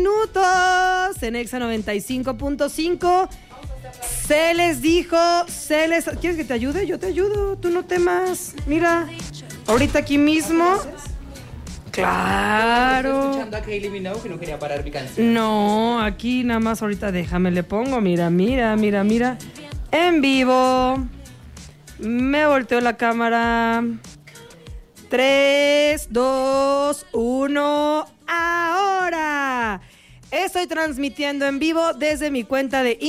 Minutos en Exa 95.5. Se les dijo, ¿quieres que te ayude? Yo te ayudo, tú no temas. Mira, ahorita aquí mismo. Claro. Estoy escuchando a Kylie Minogue que no quería parar mi canción. No, aquí nada más ahorita déjame, le pongo. Mira. En vivo. Me volteo la cámara. 3, 2, 1. ¡Ahora! Estoy transmitiendo en vivo desde mi cuenta de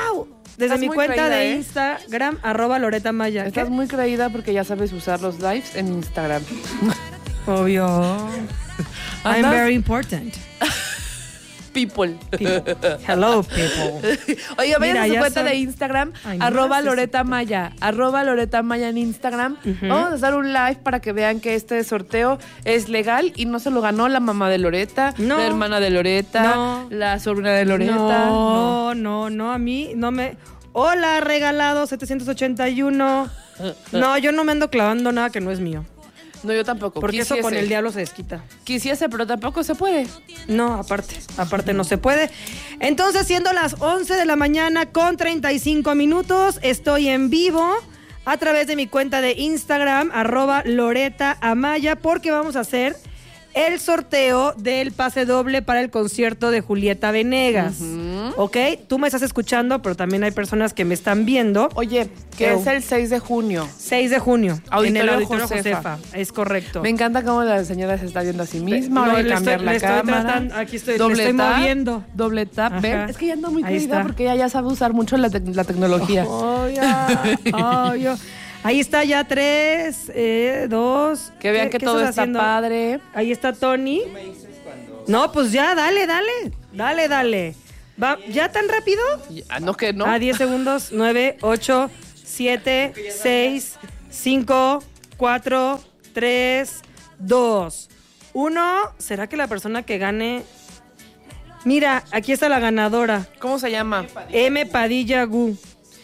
Instagram, @Loreta Maya. Estás muy creída porque ya sabes usar los lives en Instagram. Obvio. I'm very important. People. Hello, people. Oye, vayan Mira, a su ya cuenta son- de Instagram, Ay, no @Loreta Maya, @Loreta Maya en Instagram. Vamos a hacer un live para que vean que este sorteo es legal y no se lo ganó la mamá de Loreta, No. la hermana de Loreta, No. la sobrina de Loreta. No, a mí no me... Hola, regalado 781. No, yo no me ando clavando nada que no es mío. No, yo tampoco. Porque eso con el diablo se desquita. Quisiese, pero tampoco se puede. No, aparte no se puede. Entonces, siendo las 11 de la mañana con 35 minutos, estoy en vivo a través de mi cuenta de Instagram, @Loreta Amaya, porque vamos a hacer el sorteo del pase doble para el concierto de Julieta Venegas. ¿Ok? Tú me estás escuchando, pero también hay personas que me están viendo. Oye, que es el 6 de junio. 6 de junio, en el Auditorio Auditorio Josefa. Es correcto. Me encanta cómo la señora se está viendo a sí misma. No, Ahora hay que le cambiar estoy- la le estoy cámara. tratando- aquí estoy- le Doble estoy tap, moviendo. Doble tap. Ajá. ¿Ven? Es que ya anda muy Ahí creída está. porque ella ya sabe usar mucho la tecnología. Obvio. Ahí está ya 3, 2. Que vean que todo estás está haciendo? padre. Ahí está Tony. No, pues ya, dale. Va, ¿ya tan rápido? No, que no. 10 segundos. 9, 8, 7, 6, 5, 4, 3, 2, 1. ¿Será que la persona que gane... Mira, aquí está la ganadora. ¿Cómo se llama? M. Padilla Gu.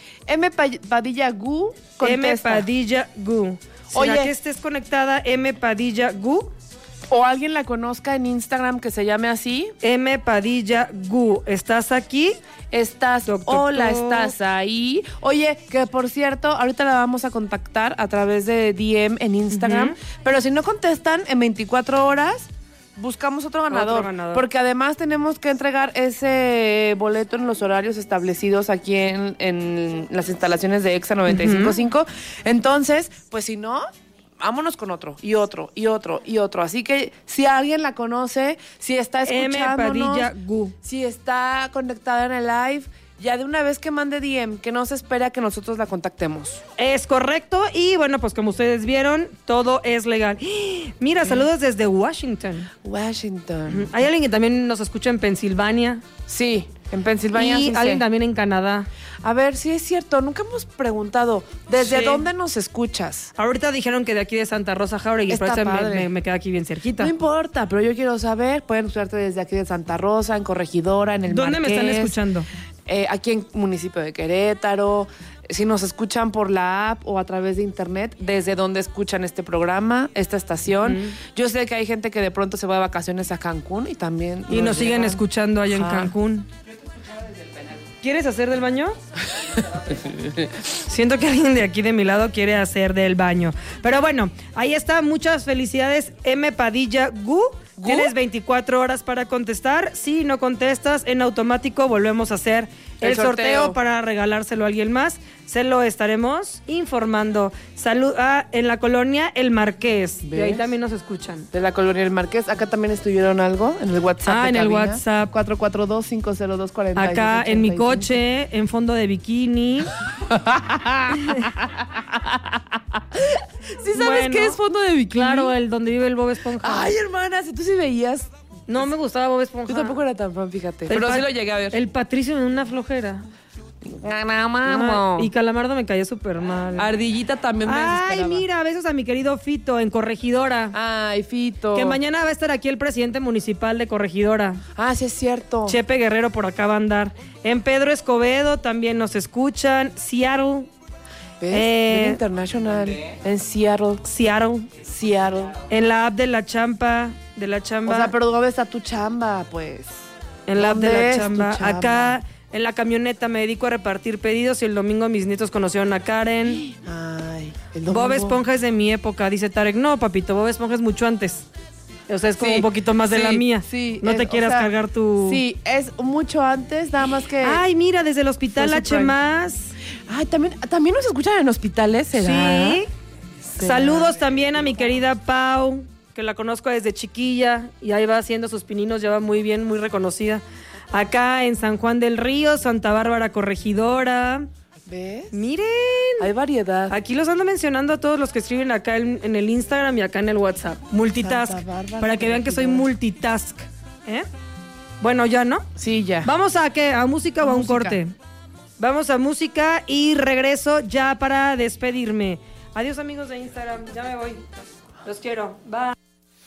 Padilla Gu. M. Contesta. Padilla Gu. ¿Será Oye. que estés conectada M. Padilla Gu? O alguien la conozca en Instagram que se llame así. M. Padilla Gu. ¿Estás aquí? Estás, Toc, toc, hola, toc. estás ahí. Oye, que por cierto, ahorita la vamos a contactar a través de DM en Instagram. Pero si no contestan en 24 horas, buscamos otro ganador. Porque además tenemos que entregar ese boleto en los horarios establecidos aquí en las instalaciones de Exa 95.5. Entonces, pues si no... vámonos con otro, y otro. Así que si alguien la conoce, si está escuchándonos, M. Padilla Gu. si está conectada en el live, ya de una vez que mande DM, que no se espere a que nosotros la contactemos. Es correcto. Y bueno, pues como ustedes vieron, todo es legal. Mira, saludos desde Washington. Washington. Hay alguien que también nos escucha en Pensilvania. Sí, en Pensilvania. Y sí alguien sé. también en Canadá. A ver, sí es cierto, nunca hemos preguntado, ¿desde Sí. dónde nos escuchas? Ahorita dijeron que de aquí de Santa Rosa Jauregui, Está pero eso padre. me queda aquí bien cerquita. No importa, pero yo quiero saber, pueden escucharte desde aquí de Santa Rosa, en Corregidora, en el ¿Dónde me están Marqués, escuchando? aquí en municipio de Querétaro, si nos escuchan por la app o a través de internet, desde donde escuchan este programa, esta estación. Yo sé que hay gente que de pronto se va de vacaciones a Cancún y también... Y nos siguen llegan. escuchando allá en Ajá. Cancún. ¿Quieres hacer del baño? Siento que alguien de aquí de mi lado quiere hacer del baño. Pero bueno, ahí está. Muchas felicidades, M. Padilla Gu. Tienes 24 horas para contestar. Si no contestas, en automático volvemos a hacer el sorteo para regalárselo a alguien más. Se lo estaremos informando. Salud en la colonia El Marqués. De ahí ¿Ves? también nos escuchan. De la colonia El Marqués. Acá también estuvieron algo en el WhatsApp. Ah, de en el cabina. WhatsApp. 442-502-4685. Acá en mi coche, en fondo de bikini. ¿Sí sabes Bueno, qué es fondo de bikini? Claro, el donde vive el Bob Esponja. Ay, hermana, si tú sí veías. No me gustaba Bob Esponja. Yo tampoco era tan fan, fíjate. El Pero pa- sí lo llegué a ver. El Patricio en una flojera. Mamá. Y Calamardo me caía súper mal. Ardillita también me Ay, desesperaba. mira, besos a mi querido Fito en Corregidora. Ay, Fito. Que mañana va a estar aquí el presidente municipal de Corregidora. Ah, sí es cierto. Chepe Guerrero por acá va a andar. En Pedro Escobedo también nos escuchan. Seattle. ¿Ves? Bien International. En Seattle. En la app de la Champa. O sea, pero ¿dónde está tu chamba, pues? En la app de ¿Dónde la es tu chamba. chamba? Acá en la camioneta me dedico a repartir pedidos y el domingo mis nietos conocieron a Karen. Ay, el domingo. Bob Esponja es de mi época, dice Tarek. No, papito, Bob Esponja es mucho antes. O sea, es como un poquito más de la mía. Sí, no te quieras cargar tu... Sí, es mucho antes, nada más que... Ay, mira, desde el hospital Fue H+. su Ay, también nos escuchan en hospitales, ¿será? Sí. ¿Será? Saludos también a mi querida Pau, que la conozco desde chiquilla y ahí va haciendo sus pininos, ya va muy bien, muy reconocida. Acá en San Juan del Río, Santa Bárbara Corregidora. ¿Ves? Miren. Hay variedad. Aquí los ando mencionando a todos los que escriben acá en el Instagram y acá en el WhatsApp. Multitask. Santa Bárbara Para que vean que soy Corregidora. multitask. ¿Eh? Bueno, ya, ¿no? Sí, ya. ¿Vamos a qué? ¿A música o a un Música. corte? Vamos a música y regreso ya para despedirme. Adiós, amigos de Instagram. Ya me voy. Los quiero. Bye.